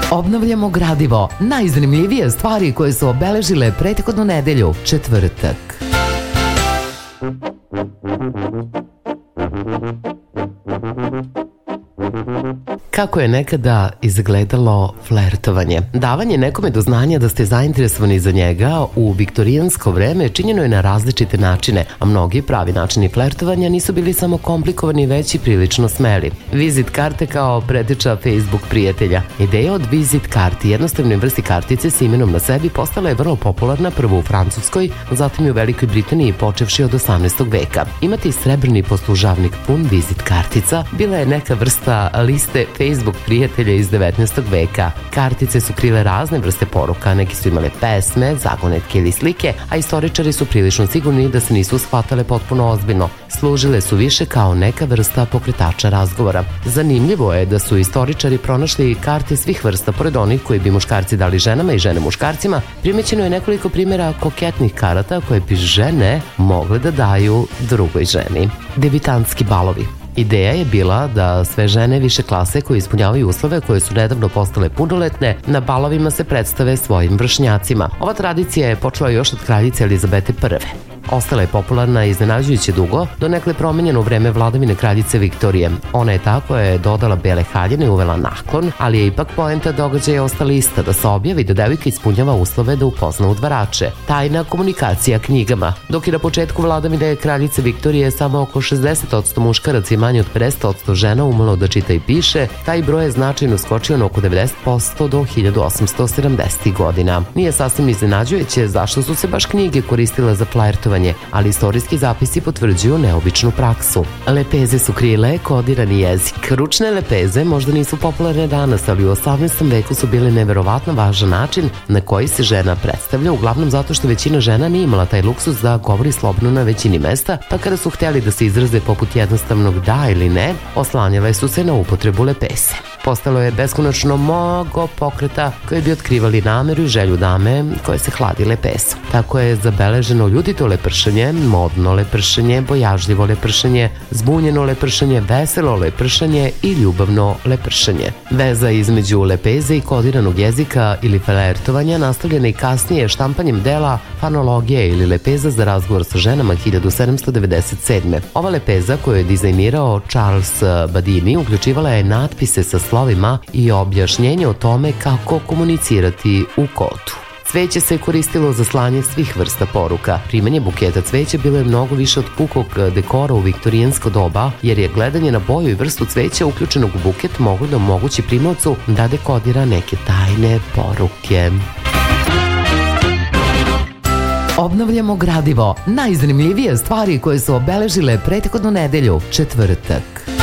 Obnavljamo gradivo, najzanimljivije stvari koje su obeležile prethodnu nedelju, četvrtak. Kako je nekada izgledalo flertovanje? Davanje nekome do znanja da ste zainteresovani za njega u viktorijansko vreme činjeno je na različite načine, a mnogi pravi načini flertovanja nisu bili samo komplikovani, već i prilično smeli. Vizit karte kao preteča Facebook prijatelja. Ideja od vizit karti, jednostavnoj vrsti kartice s imenom na sebi, postala je vrlo popularna prvo u Francuskoj, zatim i u Velikoj Britaniji počevši od 18. veka. Imati srebrni poslužavnik pun vizit kartica bila je neka vrsta liste Facebook prijatelja iz 19. veka. Kartice su krile razne vrste poruka, neki su imale pesme, zagonetke ili slike, a istoričari su prilično sigurni da se nisu shvatale potpuno ozbiljno. Služile su više kao neka vrsta pokretača razgovora. Zanimljivo je da su istoričari pronašli karte svih vrsta, pored onih koji bi muškarci dali ženama i žene muškarcima. Primećeno je nekoliko primjera koketnih karata koje bi žene mogle da daju drugoj ženi. Debitantski balovi. Ideja je bila da sve žene više klase koje ispunjavaju uslove, koje su nedavno postale punoletne, na balovima se predstave svojim vršnjacima. Ova tradicija je počela još od kraljice Elizabete I. Ostala je popularna iznenađujuće dugo, donekle promenjena u vreme vladavine kraljice Viktorije. Ona je ta koja je dodala bele haljine i uvela naklon, ali je ipak poenta događaja ostala ista, da se objavi da devojka ispunjava uslove da upozna udvarače. Tajna komunikacija knjigama. Dok je na početku vladavine kraljice Viktorije samo oko 60% muškaraca i manje od 50% žena umelo da čita i piše, taj broj je značajno skočio na oko 90% do 1870. godina. Nije sasvim iznenađujuće zašto su se baš knjige koristile za flertovanje, ali istorijski zapisi potvrđuju neobičnu praksu. Lepeze su krile kodirani jezik. Ručne lepeze možda nisu popularne danas, ali u 18. veku su bile neverovatno važan način na koji se žena predstavlja, uglavnom zato što većina žena nije imala taj luksus da govori slobodno na većini mesta, pa kada su htjeli da se izraze poput jednostavnog da ili ne, oslanjale su se na upotrebu lepeze. Postalo je beskonačno mnogo pokreta koji bi otkrivali nameru i želju dame koje se hladi lepesa. Tako je zabeleženo ljudito lepršenje, modno lepršenje, bojažljivo lepršenje, zbunjeno lepršenje, veselo lepršenje i ljubavno lepršenje. Veza između lepeze i kodiranog jezika ili flertovanja nastavljena i kasnije štampanjem dela Fanologije ili lepeza za razgovor sa ženama 1797. Ova lepeza koju je dizajnirao Charles Badini uključivala je natpise sa slovima i objašnjenje o tome kako komunicirati u kodu. Cveće se koristilo za slanje svih vrsta poruka. Primanje buketa cveća bilo je mnogo više od pukog dekora u viktorijansko doba, jer je gledanje na boju i vrstu cveća uključenog u buket moglo da omogući primaocu da dekodira neke tajne poruke. Obnavljamo gradivo, najzanimljivije stvari koje su obeležile prethodnu nedelju, četvrtak.